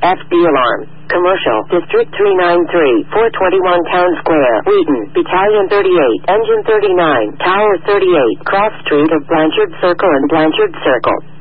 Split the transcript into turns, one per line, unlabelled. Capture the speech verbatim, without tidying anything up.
F D alarm. Commercial, District three ninety-three, four twenty-one Town Square, Wheaton, Battalion thirty-eight, Engine thirty-nine, Tower thirty-eight, Cross Street of Blanchard Circle and Blanchard Circle.